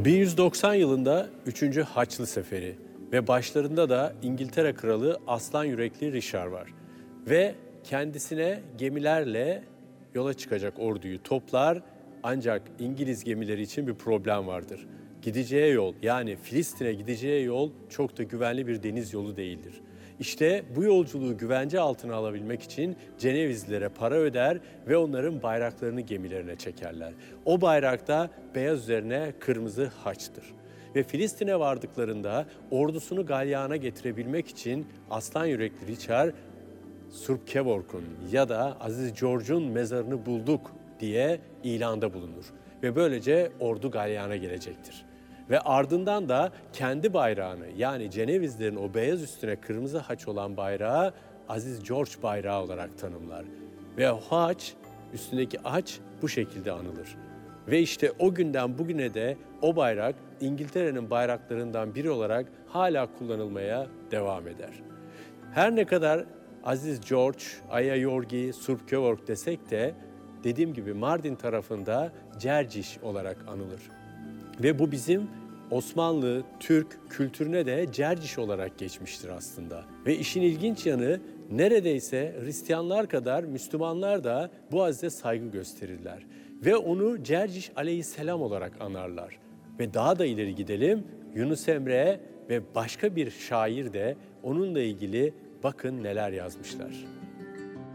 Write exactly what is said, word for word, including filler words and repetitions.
bin yüz doksan yılında üçüncü Haçlı Seferi ve başlarında da İngiltere Kralı aslan yürekli Richard var. Ve kendisine gemilerle yola çıkacak orduyu toplar, ancak İngiliz gemileri için bir problem vardır. Gideceği yol, yani Filistin'e gideceği yol çok da güvenli bir deniz yolu değildir. İşte bu yolculuğu güvence altına alabilmek için Cenevizlilere para öder ve onların bayraklarını gemilerine çekerler. O bayrakta beyaz üzerine kırmızı haçtır. Ve Filistin'e vardıklarında ordusunu galyana getirebilmek için aslan yürekli Richard, Surp Kevork'un ya da Aziz George'un mezarını bulduk diye ilanda bulunur. Ve böylece ordu galyana gelecektir. Ve ardından da kendi bayrağını, yani Cenevizlerin o beyaz üstüne kırmızı haç olan bayrağı Aziz George bayrağı olarak tanımlar. Ve o haç, üstündeki haç bu şekilde anılır. Ve işte o günden bugüne de o bayrak İngiltere'nin bayraklarından biri olarak hala kullanılmaya devam eder. Her ne kadar Aziz George, Aya Yorgi, Surp Kevork desek de dediğim gibi Mardin tarafında Cerciş olarak anılır. Ve bu bizim Osmanlı, Türk kültürüne de Cerciş olarak geçmiştir aslında. Ve işin ilginç yanı, neredeyse Hristiyanlar kadar Müslümanlar da bu azize saygı gösterirler. Ve onu Cerciş aleyhisselam olarak anarlar. Ve daha da ileri gidelim, Yunus Emre ve başka bir şair de onunla ilgili bakın neler yazmışlar.